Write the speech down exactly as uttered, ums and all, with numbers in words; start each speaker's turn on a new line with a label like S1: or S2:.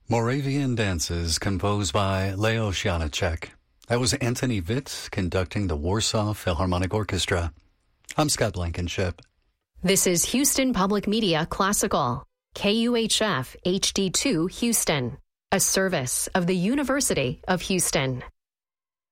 S1: Moravian Dances, composed by Leo Janáček. That was Anthony Witt conducting the Warsaw Philharmonic Orchestra. I'm Scott Blankenship.
S2: This is Houston Public Media Classical, K U H F H D two Houston, a service of the University of Houston.